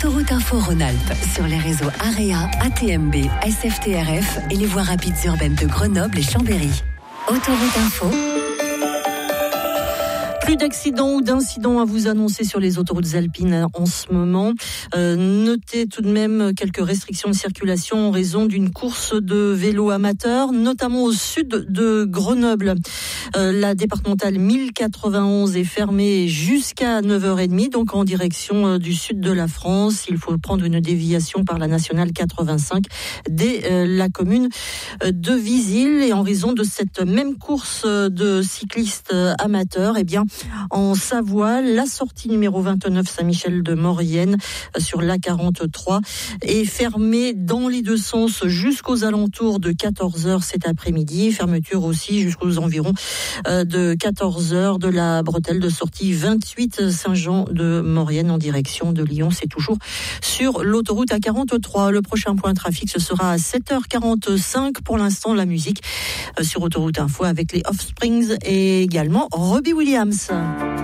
Autoroute Info Rhône-Alpes sur les réseaux AREA, ATMB, SFTRF et les voies rapides urbaines de Grenoble et Chambéry. Autoroute Info. Plus d'accidents ou d'incidents à vous annoncer sur les autoroutes alpines en ce moment. Notez tout de même quelques restrictions de circulation en raison d'une course de vélo amateur, notamment au sud de Grenoble. La départementale 1091 est fermée jusqu'à 9h30, donc en direction du sud de la France. Il faut prendre une déviation par la nationale 85 dès la commune de Visil. Et en raison de cette même course de cyclistes amateurs, eh bien, en Savoie, la sortie numéro 29 Saint-Michel de Maurienne sur l'A43 est fermée dans les deux sens jusqu'aux alentours de 14h cet après-midi. Fermeture aussi jusqu'aux environs de 14h de la bretelle de sortie 28 Saint-Jean de Maurienne en direction de Lyon. C'est toujours sur l'autoroute A43. Le prochain point trafic, ce sera à 7h45. Pour l'instant, la musique sur Autoroute Info avec les Offsprings et également Robbie Williams.